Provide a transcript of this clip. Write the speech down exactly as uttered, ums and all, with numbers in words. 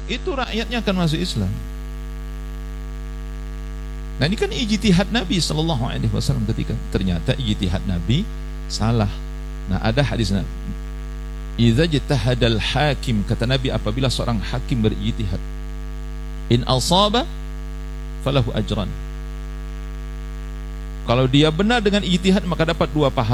itu rakyatnya akan masuk Islam. Nah ini kan ijtihad Nabi sallallahu alaihi wasallam, ketika ternyata ijtihad Nabi salah. Nah ada hadis Nabi, idza jtahadal hakim, kata Nabi, apabila seorang hakim berijtihad, in asaba falahu ajran, kalau dia benar dengan ijtihad maka dapat dua pahala.